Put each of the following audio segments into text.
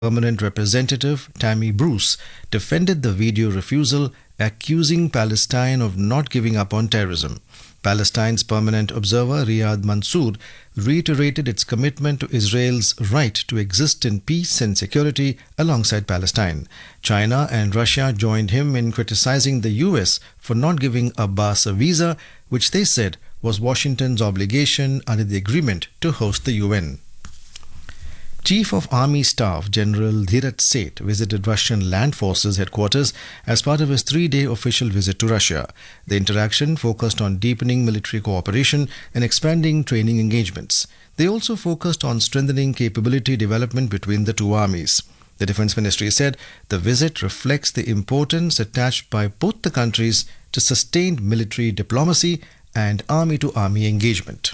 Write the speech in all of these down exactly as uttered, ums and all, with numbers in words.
Permanent Representative Tammy Bruce defended the video refusal, accusing Palestine of not giving up on terrorism. Palestine's permanent observer Riyad Mansour reiterated its commitment to Israel's right to exist in peace and security alongside Palestine. China and Russia joined him in criticizing the U S for not giving Abbas a visa, which they said was Washington's obligation under the agreement to host the U N. Chief of Army Staff General Dhirat Seth visited Russian Land Forces headquarters as part of his three-day official visit to Russia. The interaction focused on deepening military cooperation and expanding training engagements. They also focused on strengthening capability development between the two armies. The Defense Ministry said the visit reflects the importance attached by both the countries to sustained military diplomacy and army-to-army engagement.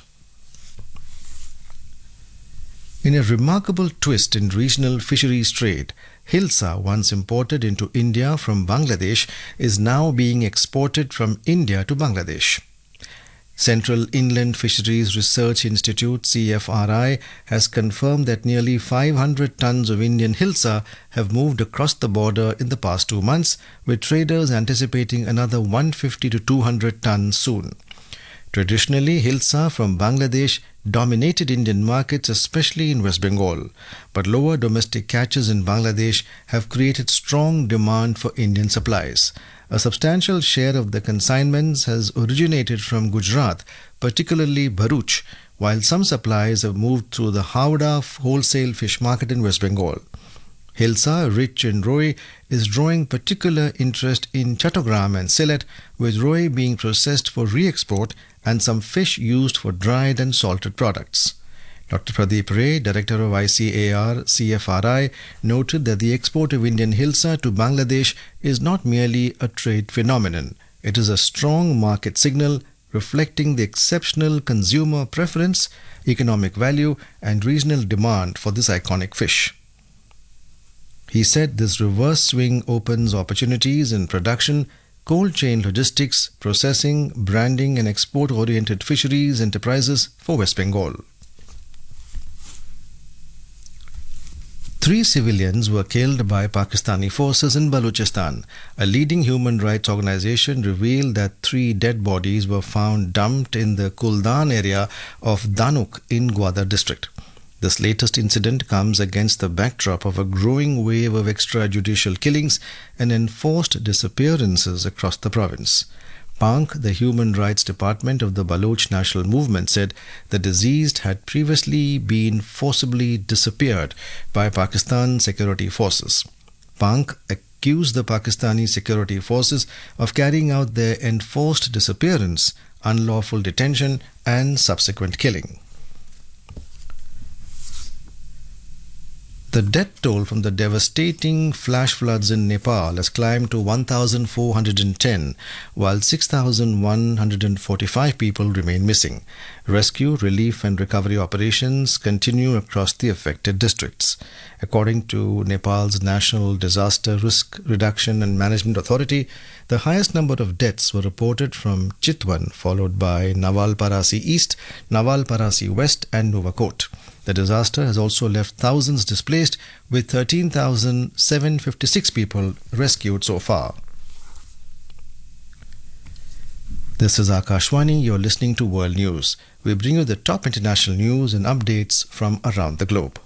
In a remarkable twist in regional fisheries trade, Hilsa, once imported into India from Bangladesh, is now being exported from India to Bangladesh. Central Inland Fisheries Research Institute C F R I has confirmed that nearly five hundred tons of Indian Hilsa have moved across the border in the past two months, with traders anticipating another one hundred fifty to two hundred tons soon. Traditionally, Hilsa from Bangladesh dominated Indian markets, especially in West Bengal, but lower domestic catches in Bangladesh have created strong demand for Indian supplies. A substantial share of the consignments has originated from Gujarat, particularly Bharuch, while some supplies have moved through the Howrah wholesale fish market in West Bengal. Hilsa, rich in roe, is drawing particular interest in Chattogram and Sylhet, with roe being processed for re-export and some fish used for dried and salted products. Doctor Pradeep Ray, Director of I C A R C F R I, noted that the export of Indian Hilsa to Bangladesh is not merely a trade phenomenon. It is a strong market signal reflecting the exceptional consumer preference, economic value, and regional demand for this iconic fish. He said this reverse swing opens opportunities in production, cold chain logistics, processing, branding and export-oriented fisheries enterprises for West Bengal. Three civilians were killed by Pakistani forces in Balochistan. A leading human rights organization revealed that three dead bodies were found dumped in the Kuldan area of Danuk in Gwadar district. This latest incident comes against the backdrop of a growing wave of extrajudicial killings and enforced disappearances across the province. Pank, the Human Rights Department of the Baloch National Movement, said the deceased had previously been forcibly disappeared by Pakistan security forces. Pank accused the Pakistani security forces of carrying out their enforced disappearance, unlawful detention and subsequent killing. The death toll from the devastating flash floods in Nepal has climbed to one thousand four hundred ten, while six thousand one hundred forty-five people remain missing. Rescue, relief and recovery operations continue across the affected districts. According to Nepal's National Disaster Risk Reduction and Management Authority, the highest number of deaths were reported from Chitwan, followed by Nawalparasi East, Nawalparasi West and Novakot. The disaster has also left thousands displaced, with thirteen thousand seven hundred fifty-six people rescued so far. This is Akashwani. You're listening to World News. We bring you the top international news and updates from around the globe.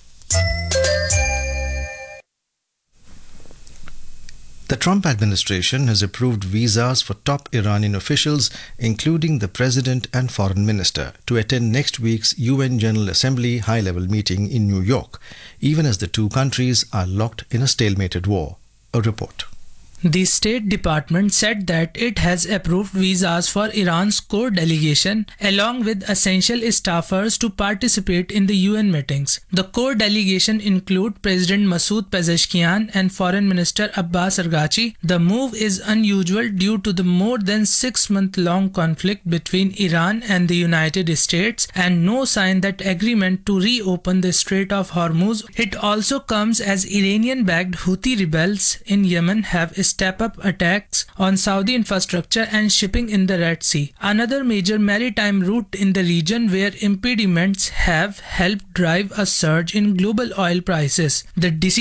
The Trump administration has approved visas for top Iranian officials, including the president and foreign minister, to attend next week's U N General Assembly high-level meeting in New York, even as the two countries are locked in a stalemated war. A report. The State Department said that it has approved visas for Iran's core delegation along with essential staffers to participate in the U N meetings. The core delegation include President Masoud Pezeshkian and Foreign Minister Abbas Araghchi. The move is unusual due to the more than six-month-long conflict between Iran and the United States and no sign that agreement to reopen the Strait of Hormuz. It also comes as Iranian-backed Houthi rebels in Yemen have step-up attacks on Saudi infrastructure and shipping in the Red Sea, another major maritime route in the region where impediments have helped drive a surge in global oil prices. The